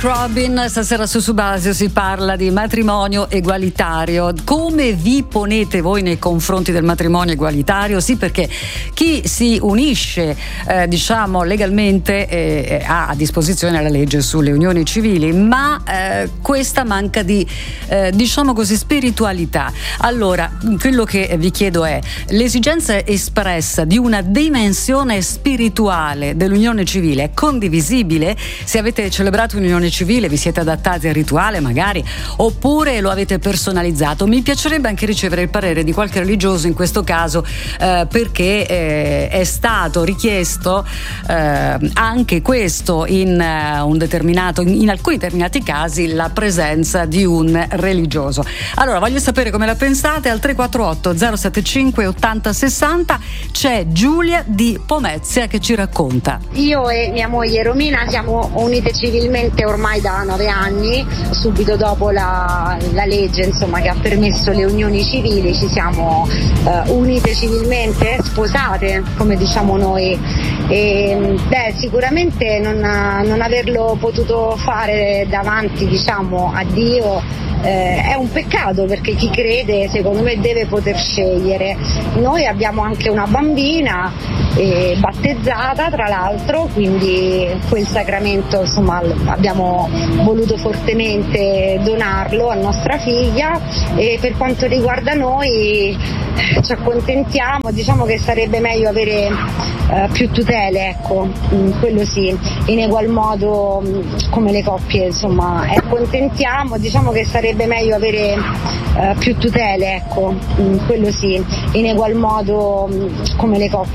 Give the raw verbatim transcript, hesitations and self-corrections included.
Robin, stasera su Subasio si parla di matrimonio egualitario. Come vi ponete voi nei confronti del matrimonio egualitario? Sì, perché chi si unisce eh, diciamo legalmente eh, ha a disposizione la legge sulle unioni civili, ma eh, questa manca di eh, diciamo così spiritualità. Allora, quello che vi chiedo è: l'esigenza espressa di una dimensione spirituale dell'unione civile è condivisibile? Se avete celebrato un'unione civile, vi siete adattati al rituale magari, oppure lo avete personalizzato? Mi piacerebbe anche ricevere il parere di qualche religioso in questo caso, eh, perché eh, è stato richiesto eh, anche questo in uh, un determinato in, in alcuni determinati casi, la presenza di un religioso. Allora, voglio sapere come la pensate. Al tre quattro otto zero sette cinque ottanta sessanta c'è Giulia di Pomezia che ci racconta. Io e mia moglie Romina siamo unite civilmente ormai da nove anni, subito dopo la, la legge insomma che ha permesso le unioni civili ci siamo uh, unite civilmente, sposate come diciamo noi, e beh, sicuramente non, non averlo potuto fare davanti diciamo a Dio Eh, è un peccato, perché chi crede secondo me deve poter scegliere. Noi abbiamo anche una bambina eh, battezzata tra l'altro, quindi quel sacramento insomma abbiamo voluto fortemente donarlo a nostra figlia, e per quanto riguarda noi ci accontentiamo, diciamo che sarebbe meglio avere eh, più tutele, ecco, mm, quello sì, in egual modo mm, come le coppie insomma, e accontentiamo, diciamo che sarebbe meglio avere eh, più tutele, ecco, mm, quello sì, in egual modo mm, come le coppie.